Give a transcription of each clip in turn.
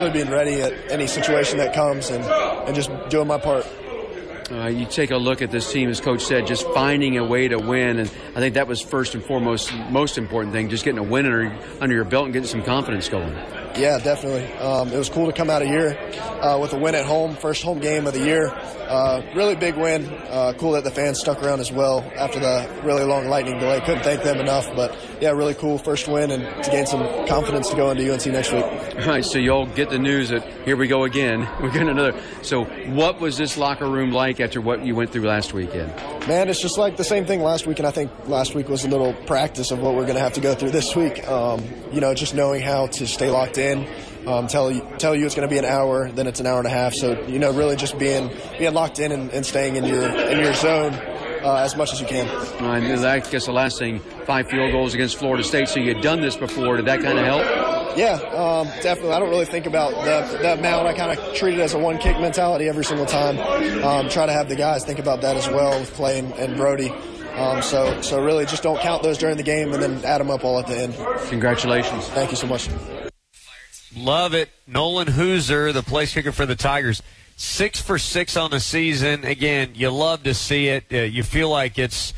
Really being ready at any situation that comes and just doing my part. You take a look at this team, as Coach said, just finding a way to win, and I think that was first and foremost, most important thing, just getting a win under your belt and getting some confidence going. Yeah, definitely. It was cool to come out of here with a win at home, first home game of the year. Really big win. Cool that the fans stuck around as well after the really long lightning delay. Couldn't thank them enough, but yeah, really cool first win and to gain some confidence to go into UNC next week. All right, so you all get the news that here we go again. We're getting another. So what was this locker room like after what you went through last weekend? Man, it's just like the same thing last week, and I think last week was a little practice of what we're going to have to go through this week. Just knowing how to stay locked in. Tell you it's going to be an hour, then it's an hour and a half. So, really just being locked in and staying in your zone as much as you can. And I guess the last thing, 5 field goals against Florida State. So you had done this before. Did that kind of help? Yeah, definitely. I don't really think about the amount. I kind of treat it as a one-kick mentality every single time. Try to have the guys think about that as well with Clay and Brody. So really just don't count those during the game and then add them up all at the end. Congratulations. Thank you so much. Love it. Nolan Hooser, the place kicker for the Tigers, 6 for 6 on the season. Again, you love to see it. You feel like it's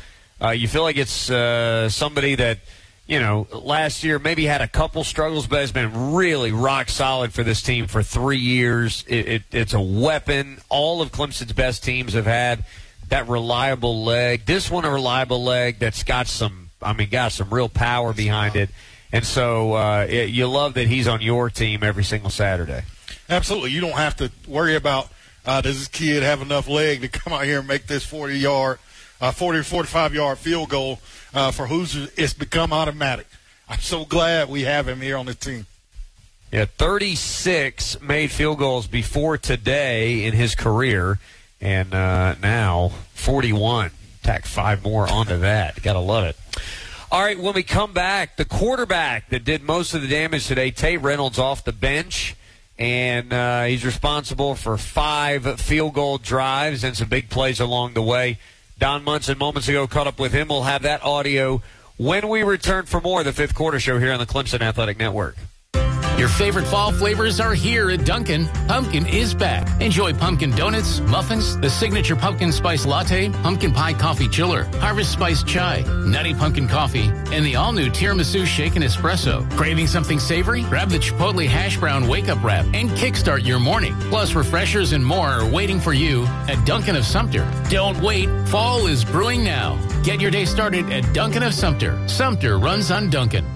somebody that, last year maybe had a couple struggles, but has been really rock solid for this team for 3 years. It's a weapon. All of Clemson's best teams have had that reliable leg. This one, a reliable leg that's got some real power behind it. And so you love that he's on your team every single Saturday. Absolutely. You don't have to worry about does this kid have enough leg to come out here and make this 40 or 45-yard field goal for Hoosiers. It's become automatic. I'm so glad we have him here on the team. Yeah, 36 made field goals before today in his career, and now 41. Tack 5 more onto that. Got to love it. All right, when we come back, the quarterback that did most of the damage today, Tate Reynolds, off the bench, and he's responsible for 5 field goal drives and some big plays along the way. Don Munson moments ago caught up with him. We'll have that audio when we return for more of the Fifth Quarter Show here on the Clemson Athletic Network. Your favorite fall flavors are here at Dunkin'. Pumpkin is back. Enjoy pumpkin donuts, muffins, the signature pumpkin spice latte, pumpkin pie coffee chiller, harvest spice chai, nutty pumpkin coffee, and the all-new tiramisu shaken espresso. Craving something savory? Grab the Chipotle hash brown wake-up wrap and kickstart your morning. Plus, refreshers and more are waiting for you at Dunkin' of Sumter. Don't wait. Fall is brewing now. Get your day started at Dunkin' of Sumter. Sumter runs on Dunkin'.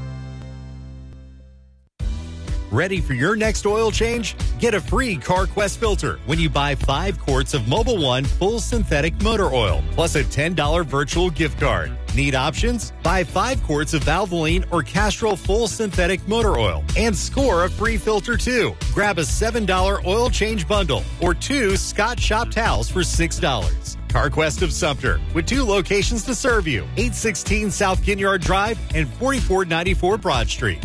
Ready for your next oil change? Get a free CarQuest filter when you buy 5 quarts of Mobil 1 full synthetic motor oil, plus a $10 virtual gift card. Need options? Buy 5 quarts of Valvoline or Castrol full synthetic motor oil and score a free filter too. Grab a $7 oil change bundle or 2 Scott Shop towels for $6. CarQuest of Sumter, with 2 locations to serve you, 816 South Ginyard Drive and 4494 Broad Street.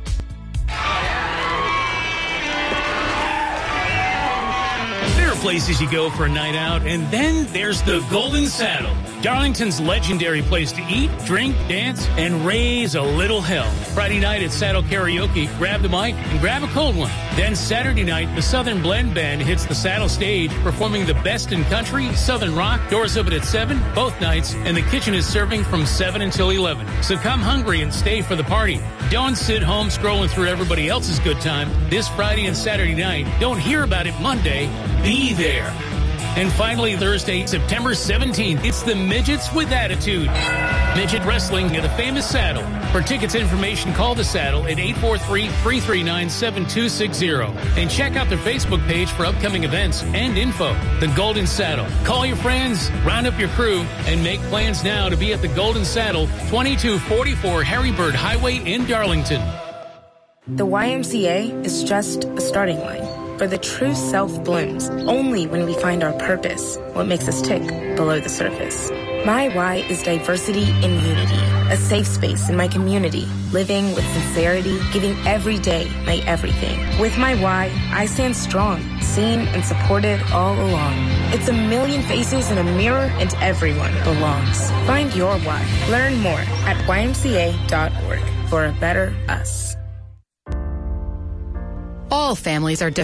Places you go for a night out, and then there's the Golden Saddle, Darlington's legendary place to eat, drink, dance, and raise a little hell. Friday night at Saddle Karaoke, grab the mic and grab a cold one. Then Saturday night, the Southern Blend Band hits the Saddle stage, performing the best in country, Southern rock. Doors open at 7 both nights, and the kitchen is serving from 7 until 11. So come hungry and stay for the party. Don't sit home scrolling through everybody else's good time. This Friday and Saturday night, don't hear about it Monday. Be there. And finally, Thursday, September 17th, it's the Midgets with Attitude. Midget Wrestling at the famous Saddle. For tickets information, call the Saddle at 843-339-7260. And check out their Facebook page for upcoming events and info. The Golden Saddle. Call your friends, round up your crew, and make plans now to be at the Golden Saddle, 2244 Harry Bird Highway in Darlington. The YMCA is just a starting line. For the true self blooms only when we find our purpose, what makes us tick below the surface. My why is diversity in unity, a safe space in my community, living with sincerity, giving every day my everything. With my why, I stand strong, seen and supported all along. It's a million faces in a mirror and everyone belongs. Find your why. Learn more at ymca.org for a better us. All families are different.